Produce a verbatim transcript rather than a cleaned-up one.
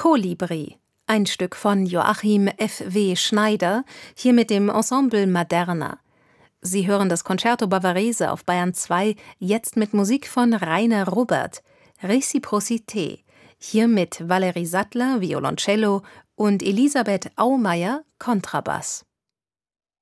Kolibri, ein Stück von Joachim F W Schneider, hier mit dem Ensemble Maderna. Sie hören das Concerto Bavarese auf Bayern zwei, jetzt mit Musik von Rainer Rubbert, Réciprocité, hier mit Valerie Sattler, Violoncello und Elisabeth Aumeier, Kontrabass.